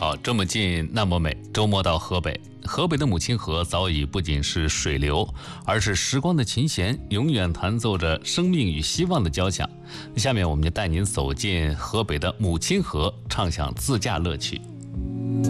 好，这么近那么美，周末到河北，河北的母亲河早已不仅是水流，而是时光的琴弦，永远弹奏着生命与希望的交响。下面我们就带您走进河北的母亲河，畅享自驾乐趣。